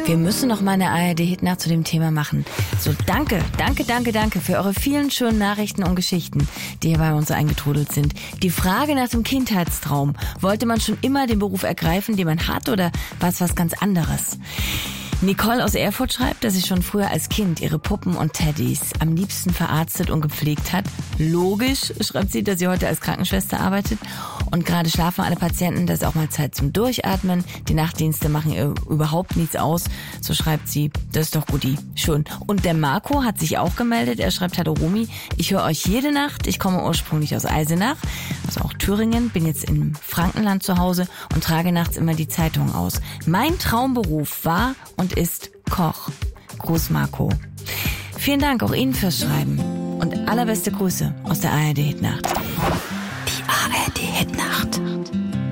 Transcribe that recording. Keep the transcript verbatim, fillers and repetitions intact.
Wir müssen noch mal eine A R D-Hitnacht zu dem Thema machen. So, danke, danke, danke, danke für eure vielen schönen Nachrichten und Geschichten, die hier bei uns eingetrudelt sind. Die Frage nach dem Kindheitstraum. Wollte man schon immer den Beruf ergreifen, den man hat, oder war es was ganz anderes? Nicole aus Erfurt schreibt, dass sie schon früher als Kind ihre Puppen und Teddys am liebsten verarztet und gepflegt hat. Logisch, schreibt sie, dass sie heute als Krankenschwester arbeitet. Und gerade schlafen alle Patienten, das ist auch mal Zeit zum Durchatmen. Die Nachtdienste machen ihr überhaupt nichts aus. So schreibt sie, das ist doch guti. Schön. Und der Marco hat sich auch gemeldet. Er schreibt, hallo Romy, ich höre euch jede Nacht. Ich komme ursprünglich aus Eisenach, also auch Thüringen, bin jetzt im Frankenland zu Hause und trage nachts immer die Zeitung aus. Mein Traumberuf war und ist Koch. Gruß Marco. Vielen Dank auch Ihnen fürs Schreiben und allerbeste Grüße aus der A R D-Hitnacht. Die A R D-Hitnacht.